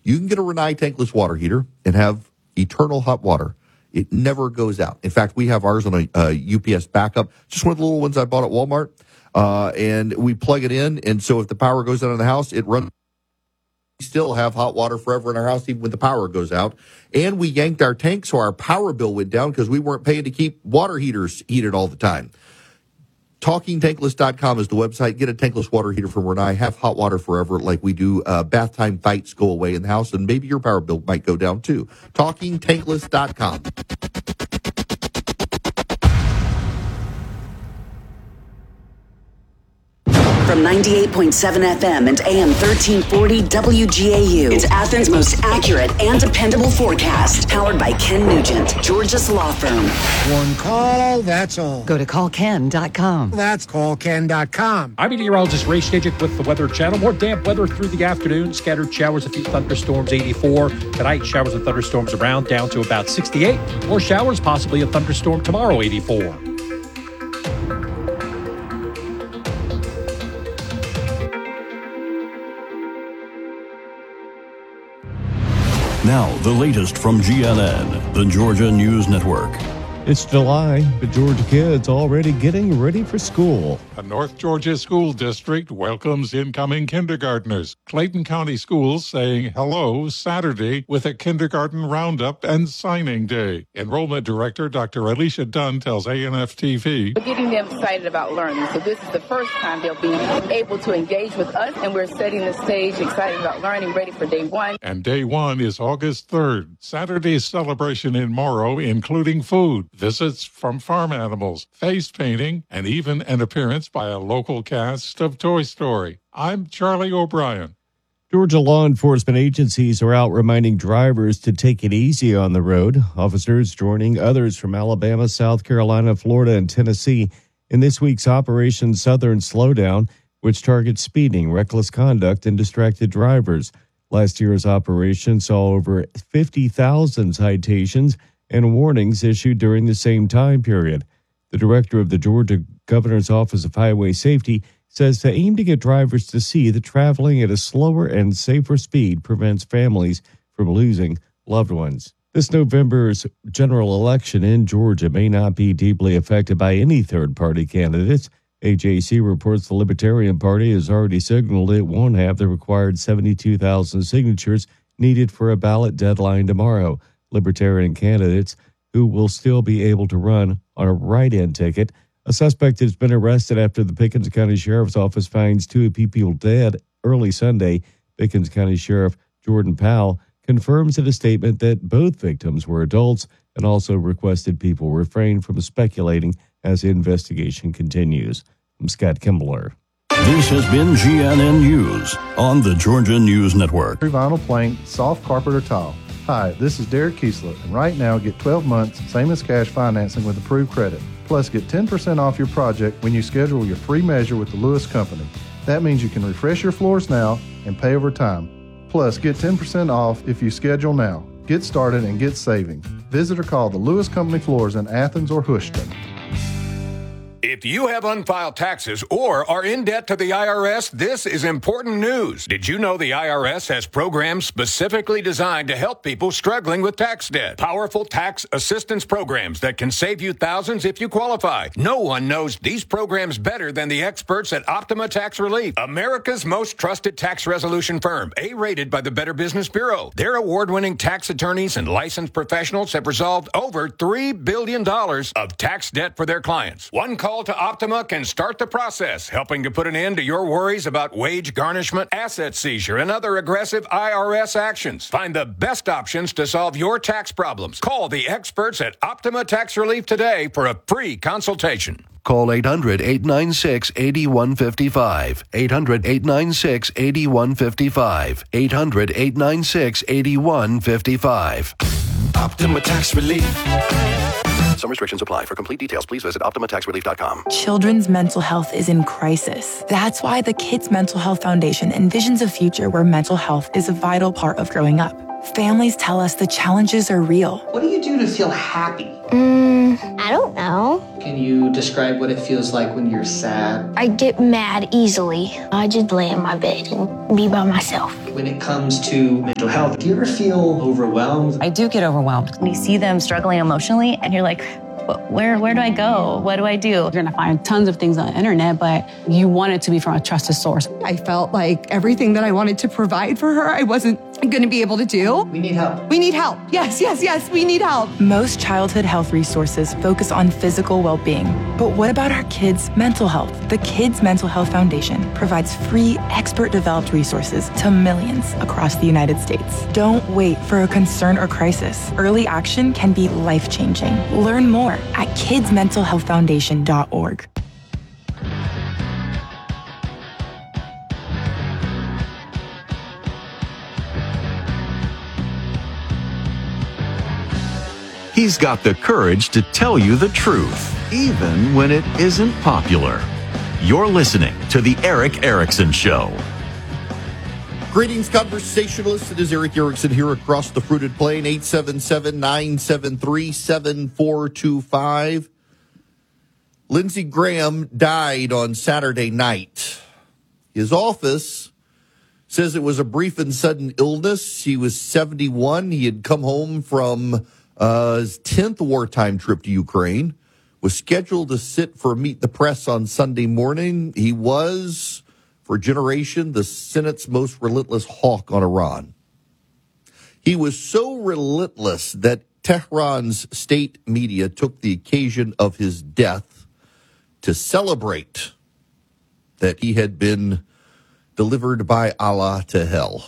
You can get a Rinnai tankless water heater and have eternal hot water. It never goes out. In fact, we have ours on a UPS backup, just one of the little ones I bought at Walmart. And we plug it in, and so if the power goes out of the house, it runs. We still have hot water forever in our house, even when the power goes out. And we yanked our tank, so our power bill went down because we weren't paying to keep water heaters heated all the time. TalkingTankless.com is the website. Get a tankless water heater from Rinnai. Have hot water forever like we do. Bath time fights go away in the house, and maybe your power bill might go down too. TalkingTankless.com. From 98.7 FM and AM 1340 WGAU, it's Athens' most accurate and dependable forecast. Powered by Ken Nugent, Georgia's law firm. One call, that's all. Go to callken.com. That's callken.com. I'm meteorologist Ray Stajic with the Weather Channel. More damp weather through the afternoon. Scattered showers, a few thunderstorms, 84. Tonight, showers and thunderstorms around, down to about 68. More showers, possibly a thunderstorm tomorrow, 84. Now, the latest from GNN, the Georgia News Network. It's July, but Georgia kids already getting ready for school. A North Georgia school district welcomes incoming kindergartners. Clayton County Schools saying hello Saturday with a kindergarten roundup and signing day. Enrollment Director Dr. Alicia Dunn tells ANF-TV. We're getting them excited about learning. So this is the first time they'll be able to engage with us, and we're setting the stage, excited about learning, ready for day one. And day one is August 3rd. Saturday's celebration in Morrow, including food, visits from farm animals, face painting, and even an appearance by a local cast of Toy Story. I'm Charlie O'Brien. Georgia law enforcement agencies are out reminding drivers to take it easy on the road. Officers joining others from Alabama, South Carolina, Florida, and Tennessee in this week's Operation Southern Slowdown, which targets speeding, reckless conduct, and distracted drivers. Last year's operation saw over 50,000 citations and warnings issued during the same time period. The director of the Georgia Governor's Office of Highway Safety says they aim to get drivers to see that traveling at a slower and safer speed prevents families from losing loved ones. This November's general election in Georgia may not be deeply affected by any third-party candidates. AJC reports the Libertarian Party has already signaled it won't have the required 72,000 signatures needed for a ballot deadline tomorrow. Libertarian candidates who will still be able to run on a write-in ticket. A suspect has been arrested after the Pickens County Sheriff's Office finds 2 people dead early Sunday. Pickens County Sheriff Jordan Powell confirms in a statement that both victims were adults and also requested people refrain from speculating as the investigation continues. I'm Scott Kimbler. This has been GNN News on the Georgia News Network. Vinyl plank, soft carpet or tile. Hi, this is Derek Kiesler, and right now get 12 months, same as cash financing with approved credit. Plus, get 10% off your project when you schedule your free measure with the Lewis Company. That means you can refresh your floors now and pay over time. Plus, get 10% off if you schedule now. Get started and get saving. Visit or call the Lewis Company Floors in Athens or Houston. If you have unfiled taxes or are in debt to the IRS, this is important news. Did you know the IRS has programs specifically designed to help people struggling with tax debt? Powerful tax assistance programs that can save you thousands if you qualify. No one knows these programs better than the experts at Optima Tax Relief, America's most trusted tax resolution firm, A-rated by the Better Business Bureau. Their award-winning tax attorneys and licensed professionals have resolved over $3 billion of tax debt for their clients. One call to Optima can start the process, helping to put an end to your worries about wage garnishment, asset seizure, and other aggressive IRS actions. Find the best options to solve your tax problems. Call the experts at Optima Tax Relief today for a free consultation. Call 800-896-8155. 800-896-8155. 800-896-8155. Optima Tax Relief. Some restrictions apply. For complete details, please visit OptimaTaxRelief.com. Children's mental health is in crisis. That's why the Kids Mental Health Foundation envisions a future where mental health is a vital part of growing up. Families tell us the challenges are real. What do you do to feel happy? I don't know. Can you describe what it feels like when you're sad? I get mad easily. I just lay in my bed and be by myself. When it comes to mental health, do you ever feel overwhelmed? I do get overwhelmed. When you see them struggling emotionally and you're like, where do I go? What do I do? You're going to find tons of things on the internet, but you want it to be from a trusted source. I felt like everything that I wanted to provide for her, I wasn't going to be able to do. We need help. We need help. Yes, we need help. Most childhood health resources focus on physical well-being. But what about our kids' mental health? The Kids Mental Health Foundation provides free, expert-developed resources to millions across the United States. Don't wait for a concern or crisis. Early action can be life-changing. Learn more at kidsmentalhealthfoundation.org. He's got the courage to tell you the truth, even when it isn't popular. You're listening to The Erick Erickson Show. Greetings, conversationalists. It is Erick Erickson here across the fruited plain, 877-973-7425. Lindsey Graham died on Saturday night. His office says it was a brief and sudden illness. He was 71. He had come home from his 10th wartime trip to Ukraine, was scheduled to sit for Meet the Press on Sunday morning. He was, for a generation, the Senate's most relentless hawk on Iran. He was so relentless that Tehran's state media took the occasion of his death to celebrate that he had been delivered by Allah to hell.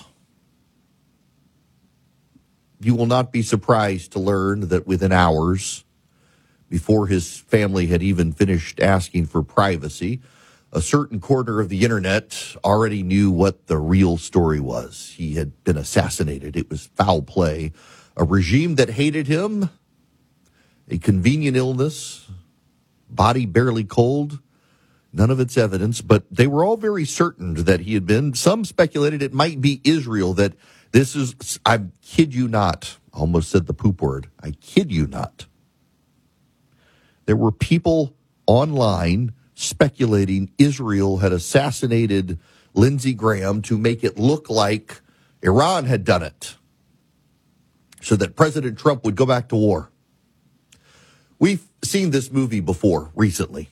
You will not be surprised to learn that within hours, before his family had even finished asking for privacy, a certain corner of the internet already knew what the real story was. He had been assassinated. It was foul play. A regime that hated him, a convenient illness, body barely cold, none of its evidence, but they were all very certain that he had been. Some speculated it might be Israel, that this is, I kid you not, almost said the poop word, I kid you not. There were people online speculating Israel had assassinated Lindsey Graham to make it look like Iran had done it, so that President Trump would go back to war. We've seen this movie before recently.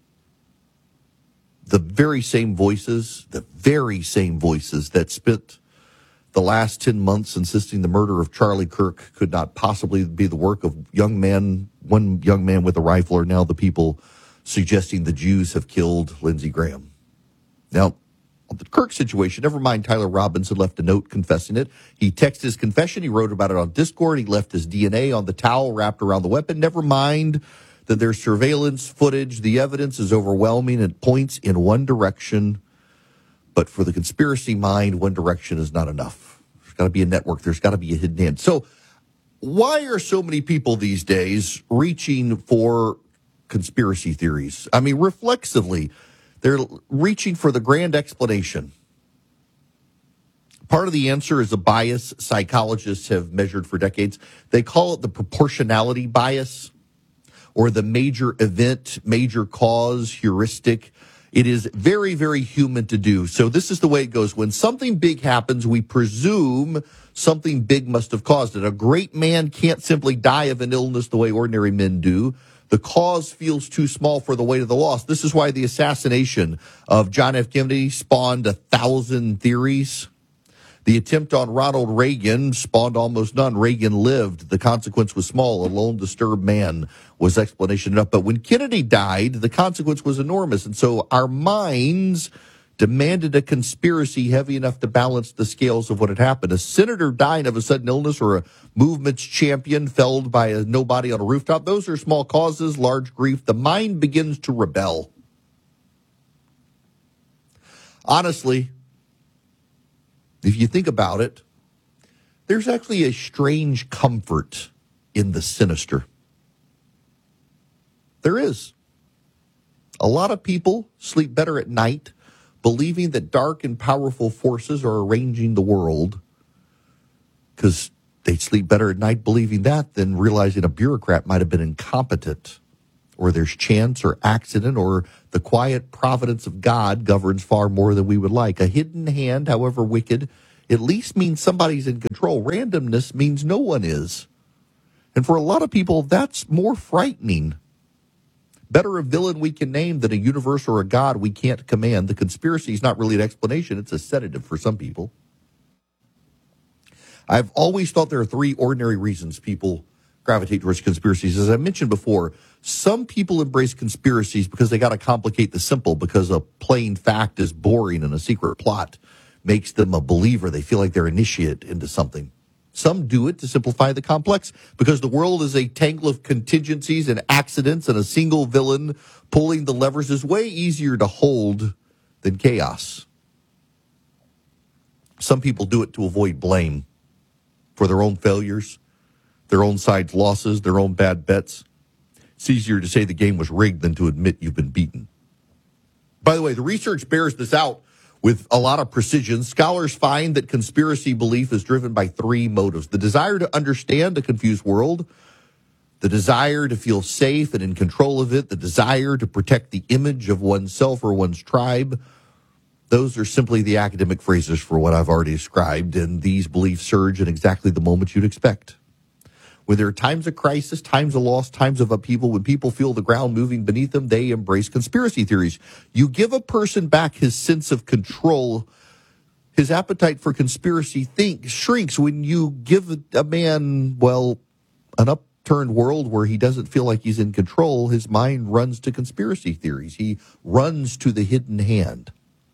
The very same voices that spent the last 10 months insisting the murder of Charlie Kirk could not possibly be the work of one young man with a rifle, are now the people suggesting the Jews have killed Lindsey Graham. Now, on the Kirk situation, never mind Tyler Robinson left a note confessing it. He texted his confession. He wrote about it on Discord. He left his DNA on the towel wrapped around the weapon. Never mind that there's surveillance footage. The evidence is overwhelming and points in one direction. But for the conspiracy mind, one direction is not enough. There's got to be a network. There's got to be a hidden hand. So why are so many people these days reaching for conspiracy theories? I mean, reflexively, they're reaching for the grand explanation. Part of the answer is a bias psychologists have measured for decades. They call it the proportionality bias, or the major event, major cause heuristic. It is very, very human to do. So this is the way it goes. When something big happens, we presume something big must have caused it. A great man can't simply die of an illness the way ordinary men do. The cause feels too small for the weight of the loss. This is why the assassination of John F. Kennedy spawned 1,000 theories. The attempt on Ronald Reagan spawned almost none. Reagan lived. The consequence was small. A lone, disturbed man was explanation enough. But when Kennedy died, the consequence was enormous. And so our minds demanded a conspiracy heavy enough to balance the scales of what had happened. A senator dying of a sudden illness, or a movement's champion felled by a nobody on a rooftop, those are small causes, large grief. The mind begins to rebel. Honestly, if you think about it, there's actually a strange comfort in the sinister. There is. A lot of people sleep better at night believing that dark and powerful forces are arranging the world, because they sleep better at night believing that than realizing a bureaucrat might have been incompetent or there's chance or accident, or the quiet providence of God governs far more than we would like. A hidden hand, however wicked, at least means somebody's in control. Randomness means no one is. And for a lot of people, that's more frightening. Better a villain we can name than a universe or a God we can't command. The conspiracy is not really an explanation. It's a sedative for some people. I've always thought there are three ordinary reasons people gravitate towards conspiracies. As I mentioned before, some people embrace conspiracies because they got to complicate the simple, because a plain fact is boring and a secret plot makes them a believer. They feel like they're initiate into something. Some do it to simplify the complex because the world is a tangle of contingencies and accidents, and a single villain pulling the levers is way easier to hold than chaos. Some people do it to avoid blame for their own failures, their own side's losses, their own bad bets. It's easier to say the game was rigged than to admit you've been beaten. By the way, the research bears this out with a lot of precision. Scholars find that conspiracy belief is driven by three motives: the desire to understand a confused world, the desire to feel safe and in control of it, the desire to protect the image of oneself or one's tribe. Those are simply the academic phrases for what I've already described, and these beliefs surge in exactly the moment you'd expect. When there are times of crisis, times of loss, times of upheaval, when people feel the ground moving beneath them, they embrace conspiracy theories. You give a person back his sense of control, his appetite for conspiracy shrinks. When you give a man, an upturned world where he doesn't feel like he's in control, his mind runs to conspiracy theories. He runs to the hidden hand.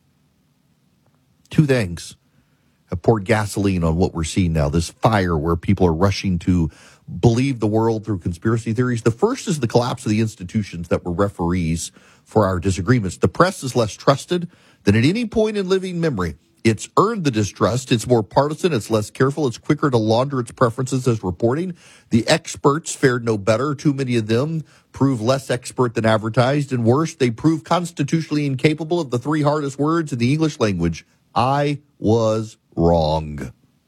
Two things have poured gasoline on what we're seeing now, this fire where people are rushing to believe the world through conspiracy theories. The first is the collapse of the institutions that were referees for our disagreements. The press is less trusted than at any point in living memory. It's earned the distrust. It's more partisan. It's less careful. It's quicker to launder its preferences as reporting. The experts fared no better. Too many of them prove less expert than advertised. And worse, they prove constitutionally incapable of the three hardest words in the English language: I was wrong.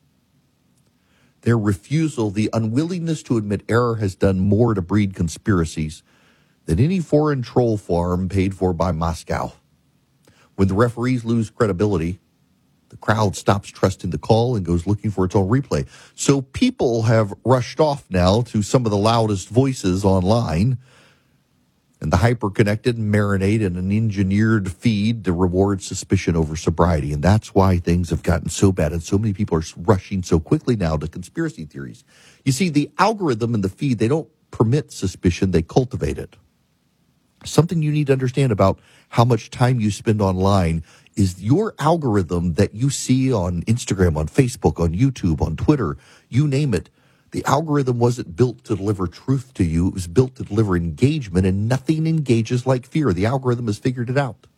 Their refusal, the unwillingness to admit error, has done more to breed conspiracies than any foreign troll farm paid for by Moscow. When the referees lose credibility, the crowd stops trusting the call and goes looking for its own replay. So people have rushed off now to some of the loudest voices online, and the hyper-connected marinate in an engineered feed to reward suspicion over sobriety. And that's why things have gotten so bad, and so many people are rushing so quickly now to conspiracy theories. You see, the algorithm in the feed, they don't permit suspicion, they cultivate it. Something you need to understand about how much time you spend online is your algorithm that you see on Instagram, on Facebook, on YouTube, on Twitter, you name it. The algorithm wasn't built to deliver truth to you. It was built to deliver engagement, and nothing engages like fear. The algorithm has figured it out.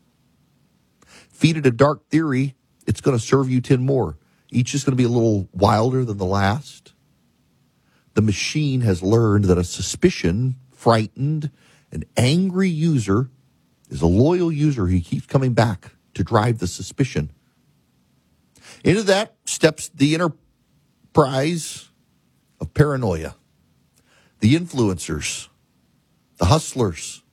Feed it a dark theory, it's going to serve you 10 more. Each is going to be a little wilder than the last. The machine has learned that a suspicion, frightened, an angry user is a loyal user who keeps coming back to drive the suspicion. Into that steps the enterprise of paranoia, the influencers, the hustlers,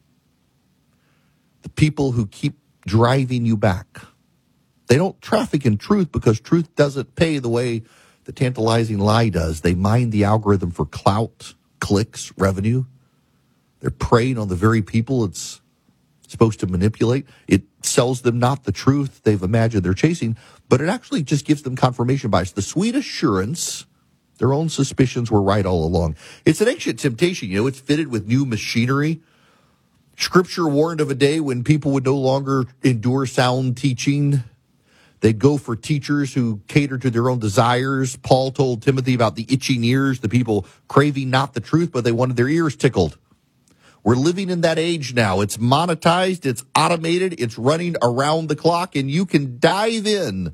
the people who keep driving you back. They don't traffic in truth because truth doesn't pay the way the tantalizing lie does. They mine the algorithm for clout, clicks, revenue. They're preying on the very people it's supposed to manipulate. It sells them not the truth they've imagined they're chasing, but it actually just gives them confirmation bias, the sweet assurance their own suspicions were right all along. It's an ancient temptation, it's fitted with new machinery. Scripture warned of a day when people would no longer endure sound teaching. They'd go for teachers who cater to their own desires. Paul told Timothy about the itching ears, the people craving not the truth, but they wanted their ears tickled. We're living in that age now. It's monetized, it's automated, it's running around the clock, and you can dive in.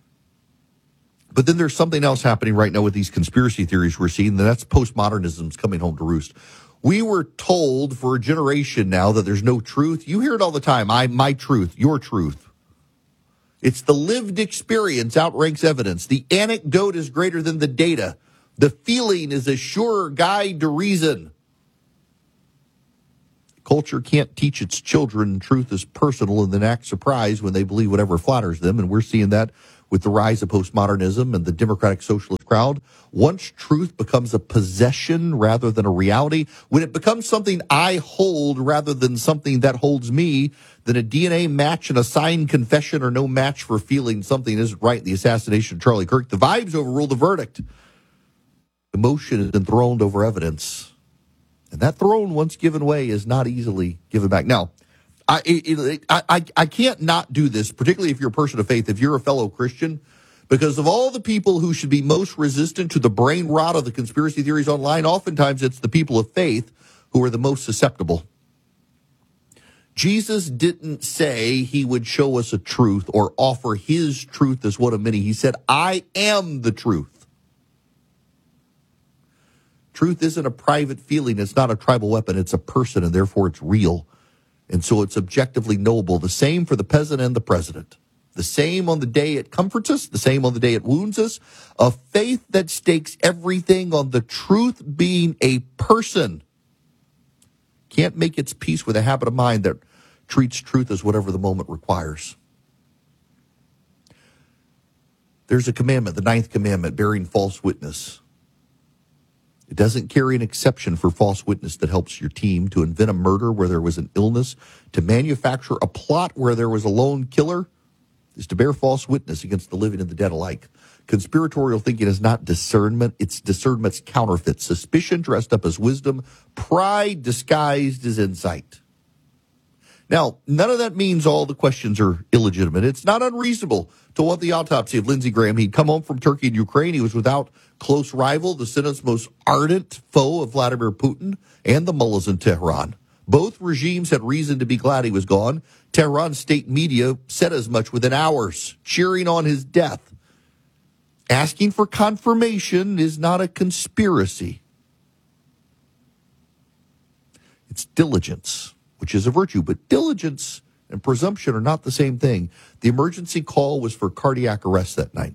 But then there's something else happening right now with these conspiracy theories we're seeing, and that's postmodernism's coming home to roost. We were told for a generation now that there's no truth. You hear it all the time. My truth, your truth. It's the lived experience outranks evidence. The anecdote is greater than the data. The feeling is a surer guide to reason. Culture can't teach its children truth is personal and then act surprised when they believe whatever flatters them. And we're seeing that with the rise of postmodernism and the democratic socialist crowd. Once truth becomes a possession rather than a reality, when it becomes something I hold rather than something that holds me, then a DNA match and a signed confession are no match for feeling something isn't right. The assassination of Charlie Kirk, the vibes overrule the verdict. Emotion is enthroned over evidence. And that throne, once given away, is not easily given back. Now, I can't not do this, particularly if you're a person of faith, if you're a fellow Christian, because of all the people who should be most resistant to the brain rot of the conspiracy theories online, oftentimes it's the people of faith who are the most susceptible. Jesus didn't say he would show us a truth or offer his truth as one of many. He said, I am the truth. Truth isn't a private feeling. It's not a tribal weapon. It's a person, and therefore it's real. And so it's objectively knowable. The same for the peasant and the president. The same on the day it comforts us. The same on the day it wounds us. A faith that stakes everything on the truth being a person can't make its peace with a habit of mind that treats truth as whatever the moment requires. There's a commandment, the 9th commandment, bearing false witness. It doesn't carry an exception for false witness that helps your team to invent a murder where there was an illness, to manufacture a plot where there was a lone killer, is to bear false witness against the living and the dead alike. Conspiratorial thinking is not discernment. It's discernment's counterfeit. Suspicion dressed up as wisdom. Pride disguised as insight. Now, none of that means all the questions are illegitimate. It's not unreasonable to want the autopsy of Lindsey Graham. He'd come home from Turkey and Ukraine. He was without close rival, the Senate's most ardent foe of Vladimir Putin and the mullahs in Tehran. Both regimes had reason to be glad he was gone. Tehran's state media said as much within hours, cheering on his death. Asking for confirmation is not a conspiracy. It's diligence, which is a virtue, but diligence and presumption are not the same thing. The emergency call was for cardiac arrest that night.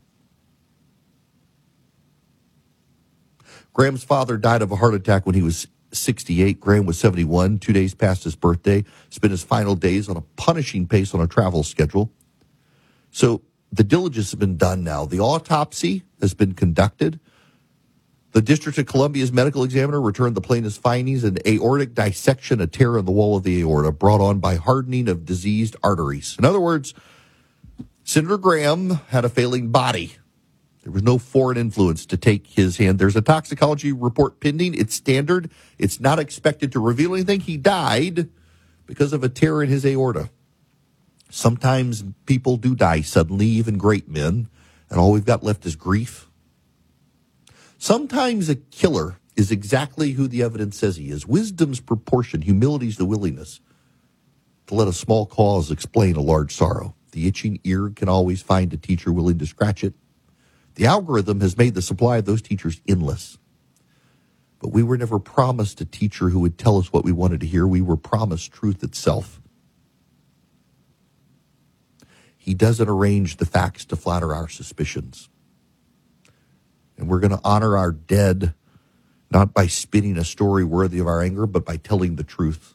Graham's father died of a heart attack when he was 68. Graham was 71, 2 days past his birthday, spent his final days on a punishing pace on a travel schedule. So the diligence has been done now. The autopsy has been conducted. The District of Columbia's medical examiner returned the plaintiff's findings, an aortic dissection, a tear in the wall of the aorta brought on by hardening of diseased arteries. In other words, Senator Graham had a failing body. There was no foreign influence to take his hand. There's a toxicology report pending. It's standard. It's not expected to reveal anything. He died because of a tear in his aorta. Sometimes people do die suddenly, even great men, and all we've got left is grief. Sometimes a killer is exactly who the evidence says he is. Wisdom's proportion, humility's the willingness to let a small cause explain a large sorrow. The itching ear can always find a teacher willing to scratch it. The algorithm has made the supply of those teachers endless. But we were never promised a teacher who would tell us what we wanted to hear. We were promised truth itself. He doesn't arrange the facts to flatter our suspicions. And we're going to honor our dead, not by spinning a story worthy of our anger, but by telling the truth.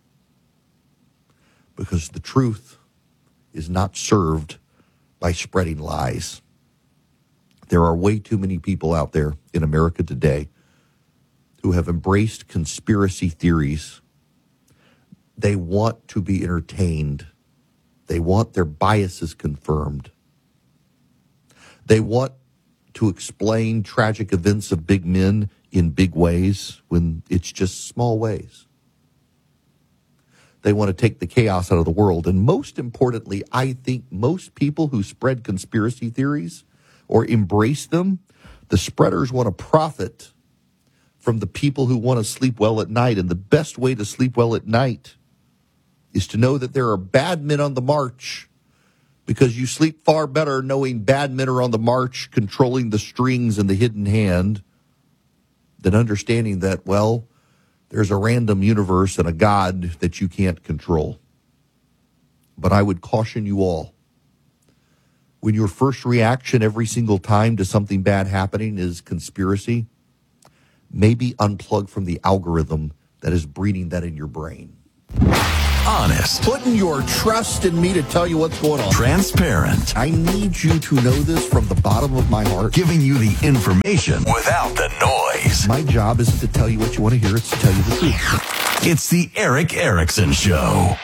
Because the truth is not served by spreading lies. There are way too many people out there in America today who have embraced conspiracy theories. They want to be entertained. They want their biases confirmed. They want to explain tragic events of big men in big ways when it's just small ways. They want to take the chaos out of the world. And most importantly, I think most people who spread conspiracy theories or embrace them, the spreaders want to profit from the people who want to sleep well at night. And the best way to sleep well at night is to know that there are bad men on the march, because you sleep far better knowing bad men are on the march controlling the strings and the hidden hand than understanding that, well, there's a random universe and a God that you can't control. But I would caution you all, when your first reaction every single time to something bad happening is conspiracy, maybe unplug from the algorithm that is breeding that in your brain. Honest. Putting your trust in me to tell you what's going on. Transparent. I need you to know this from the bottom of my heart. Giving you the information without the noise. My job isn't to tell you what you want to hear, it's to tell you the truth. It's the Eric Erickson Show.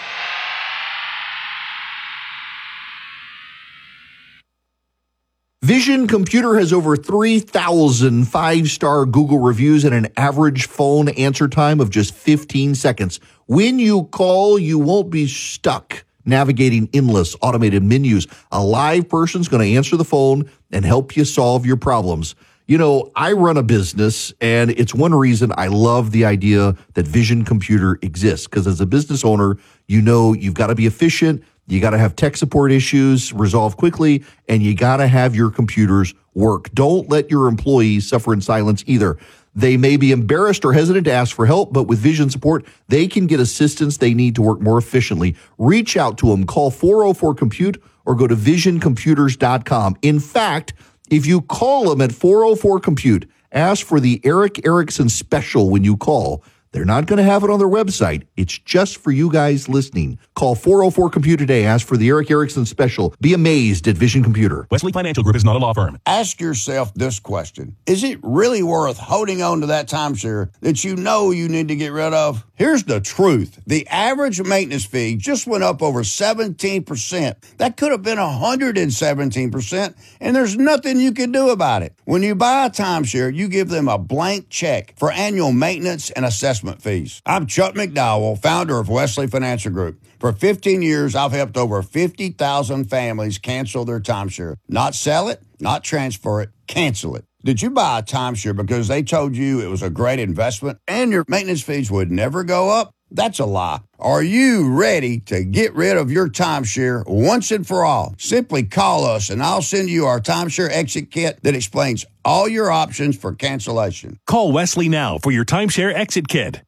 Vision Computer has over 3,000 five-star Google reviews and an average phone answer time of just 15 seconds. When you call, you won't be stuck navigating endless automated menus. A live person's going to answer the phone and help you solve your problems. You know, I run a business, and it's one reason I love the idea that Vision Computer exists, because as a business owner, you know you've got to be efficient. You got to have tech support issues resolved quickly, and you got to have your computers work. Don't let your employees suffer in silence either. They may be embarrassed or hesitant to ask for help, but with Vision support, they can get assistance they need to work more efficiently. Reach out to them. Call 404-COMPUTE or go to visioncomputers.com. In fact, if you call them at 404-COMPUTE, ask for the Eric Erickson special when you call. They're not going to have it on their website. It's just for you guys listening. Call 404-COMPUTE today. Ask for the Eric Erickson special. Be amazed at Vision Computer. Wesley Financial Group is not a law firm. Ask yourself this question. Is it really worth holding on to that timeshare that you know you need to get rid of? Here's the truth. The average maintenance fee just went up over 17%. That could have been 117%, and there's nothing you can do about it. When you buy a timeshare, you give them a blank check for annual maintenance and assessment fees. I'm Chuck McDowell, founder of Wesley Financial Group. For 15 years, I've helped over 50,000 families cancel their timeshare. Not sell it, not transfer it, cancel it. Did you buy a timeshare because they told you it was a great investment and your maintenance fees would never go up? That's a lie. Are you ready to get rid of your timeshare once and for all? Simply call us and I'll send you our timeshare exit kit that explains all your options for cancellation. Call Wesley now for your timeshare exit kit.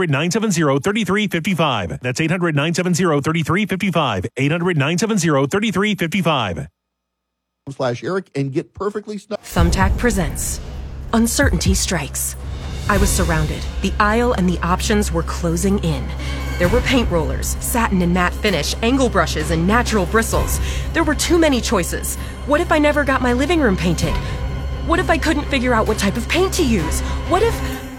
800-970-3355. That's 800-970-3355. 800-970-3355. /Eric and get perfectly snug. Thumbtack presents Uncertainty Strikes. I was surrounded. The aisle and the options were closing in. There were paint rollers, satin and matte finish, angle brushes, and natural bristles. There were too many choices. What if I never got my living room painted? What if I couldn't figure out what type of paint to use? What if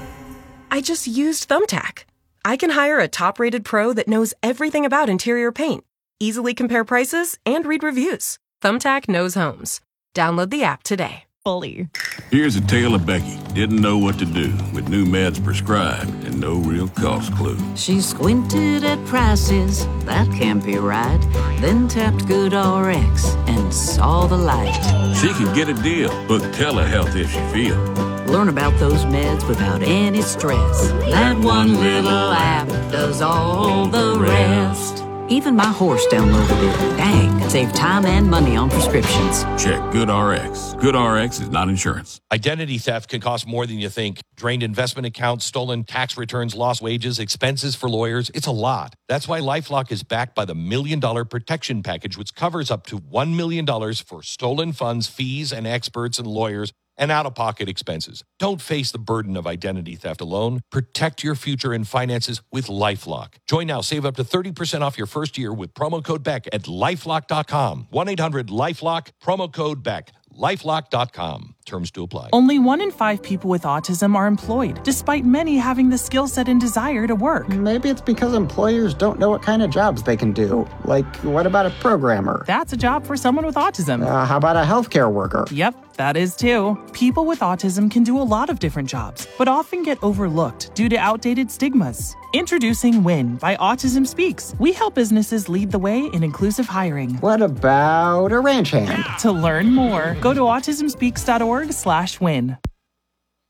I just used Thumbtack? I can hire a top-rated pro that knows everything about interior paint, easily compare prices, and read reviews. Thumbtack knows homes. Download the app today. Fully. Here's a tale of Becky. Didn't know what to do with new meds prescribed and no real cost clue. She squinted at prices, that can't be right. Then tapped GoodRx and saw the light. She could get a deal, book telehealth if she feel. Learn about those meds without any stress. That one little app does all the rest. Even my horse downloaded it. Dang, it saved time and money on prescriptions. Check GoodRx. GoodRx is not insurance. Identity theft can cost more than you think. Drained investment accounts, stolen tax returns, lost wages, expenses for lawyers. It's a lot. That's why LifeLock is backed by the $1 Million Protection Package, which covers up to $1 million for stolen funds, fees, and experts and lawyers, and out-of-pocket expenses. Don't face the burden of identity theft alone. Protect your future and finances with LifeLock. Join now. Save up to 30% off your first year with promo code BECK at LifeLock.com. 1-800-LifeLock, promo code BECK. LifeLock.com. Terms to apply. Only 1 in 5 people with autism are employed, despite many having the skill set and desire to work. Maybe it's because employers don't know what kind of jobs they can do. Like, what about a programmer? That's a job for someone with autism. How about a healthcare worker? Yep, that is too. People with autism can do a lot of different jobs, but often get overlooked due to outdated stigmas. Introducing WIN by Autism Speaks. We help businesses lead the way in inclusive hiring. What about a ranch hand? To learn more, go to autismspeaks.org/win.